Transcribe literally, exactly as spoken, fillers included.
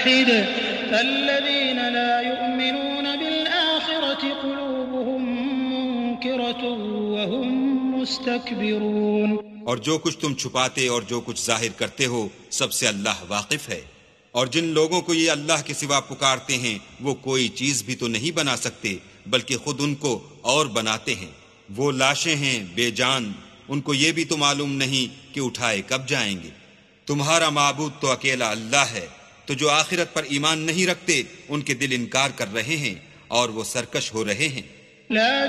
वहिद अल्लज़ीन ला युमिनून bill आखिरति कुलूबुहुम मुनकिरतुन व हुम मुस्तकबिरून। और जो कुछ तुम छुपाते और जो कुछ जाहिर करते हो सबसे अल्लाह वाकिफ है। और जिन लोगों को ये अल्लाह के सिवा पुकारते हैं वो कोई चीज भी तो नहीं बना सकते बल्कि खुद उनको और बनाते हैं। वो लाशें हैं बेजान, उनको ये भी तो मालूम नहीं कि उठाए कब जाएंगे। तुम्हारा माबूद तो अकेला अल्लाह है। तो जो आखिरत पर ईमान नहीं रखते उनके दिल इनकार कर रहे हैं और वो सरकश हो रहे हैं।